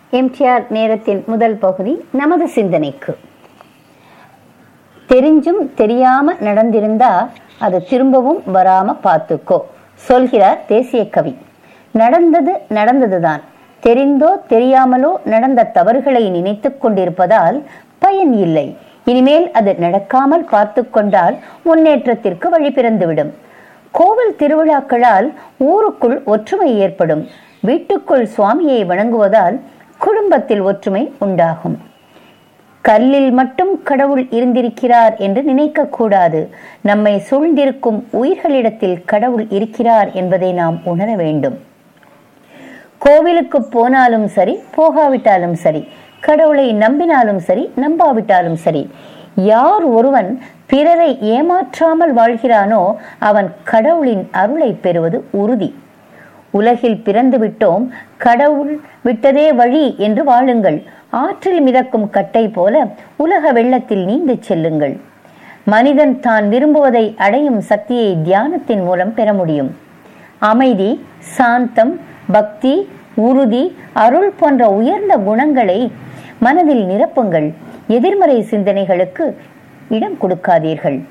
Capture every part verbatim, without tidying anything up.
MTR நேரத்தின் முதல் பகுதி நமது சிந்தனைக்கு. தெரிஞ்சும் தெரியாம நடந்திருந்தா அது திரும்பவும் வராம பார்த்துக்கோ சொல்கிறார் தேசிய கவி. நடந்தது நடந்ததுதான். தெரிந்தோ தெரியாமலோ நடந்த தவறுகளை நினைத்து கொண்டிருப்பதால் பயன் இல்லை. இனிமேல் அது நடக்காமல் பார்த்து கொண்டால் முன்னேற்றத்திற்கு வழி பிறந்துவிடும். கோவில் திருவிழாக்களால் ஊருக்குள் ஒற்றுமை ஏற்படும். வீட்டுக்குள் சுவாமியை வணங்குவதால் குடும்பத்தில் ஒற்றுமை உண்டாகும். கல்லில் மட்டும் கடவுள் இருந்திருக்கிறார் என்று நினைக்க கூடாது. நம்மை சூழ்ந்திருக்கும் உயிர்களிடத்தில் கடவுள் இருக்கிறார் என்பதை நாம் உணர வேண்டும். கோவிலுக்கு போனாலும் சரி, போகாவிட்டாலும் சரி, கடவுளை நம்பினாலும் சரி, நம்பாவிட்டாலும் சரி, யார் ஒருவன் பிறரை ஏமாற்றாமல் வாழ்கிறானோ அவன் கடவுளின் அருளை பெறுவது உறுதி. உலகில் பிறந்து விட்டோம், கடவுள் விட்டதே வழி என்று வாழுங்கள். ஆற்றில் மிதக்கும் கட்டை போல உலக வெள்ளத்தில் நீந்து செல்லுங்கள். மனிதன் தான் விரும்புவதை அடையும் சக்தியை தியானத்தின் மூலம் பெற முடியும். அமைதி, சாந்தம், பக்தி, உறுதி, அருள் போன்ற உயர்ந்த குணங்களை மனதில் நிரப்புங்கள். எதிர்மறை சிந்தனைகளுக்கு இடம் கொடுக்காதீர்கள்.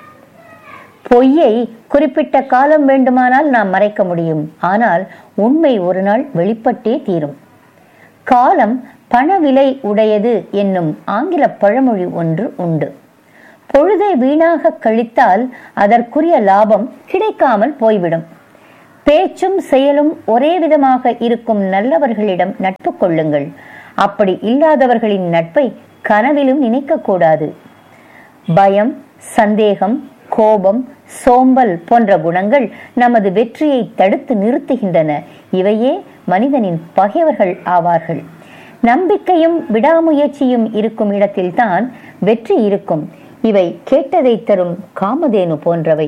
பொய்யை குறிப்பிட்ட காலம் வேண்டுமானால் நாம் மறைக்க முடியும். ஆனால் உண்மை ஒரு நாள் வெளிப்பட்டே தீரும். காலம் பண விலை உடையது என்னும் ஆங்கில பழமொழி ஒன்று உண்டு. பொழுதை வீணாக கழித்தால் அதற்குரிய லாபம் கிடைக்காமல் போய்விடும். பேச்சும் செயலும் ஒரே விதமாக இருக்கும் நல்லவர்களிடம் நட்பு கொள்ளுங்கள். அப்படி இல்லாதவர்களின் நட்பை கனவிலும் நினைக்க கூடாது. பயம், சந்தேகம், கோபம், சோம்பல் போன்ற குணங்கள் நமது வெற்றியை தடுத்து நிறுத்துகின்றன. இவையே மனிதனின் பகைவர்கள் ஆவார்கள். நம்பிக்கையும் விடாமுயற்சியும் இருக்கும் இடத்தில்தான் வெற்றி இருக்கும். இவை கேட்டதை தரும் காமதேனு போன்றவை.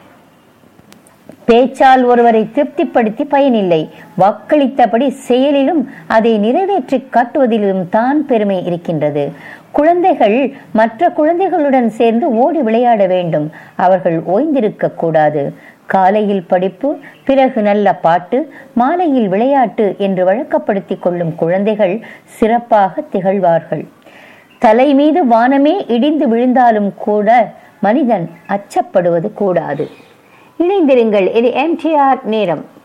பேச்சால் ஒருவரை திருப்திப்படுத்தி பயனில்லை. வாக்களித்தபடி செயலிலும் அதை நிறைவேற்றி காட்டுவதிலும் தான் பெருமை இருக்கின்றது. குழந்தைகள் மற்ற குழந்தைகளுடன் சேர்ந்து ஓடி விளையாட வேண்டும். அவர்கள் ஓய்ந்திருக்க கூடாது. காலையில் படிப்பு, பிறகு நல்ல பாட்டு, மாலையில் விளையாட்டு என்று வழக்கப்படுத்தி கொள்ளும் குழந்தைகள் சிறப்பாக திகழ்வார்கள். தலை மீது வானமே இடிந்து விழுந்தாலும் கூட மனிதன் அச்சப்படுவது கூடாது. இணைந்திருங்கள். இது எம்டிஆர் நேரம்.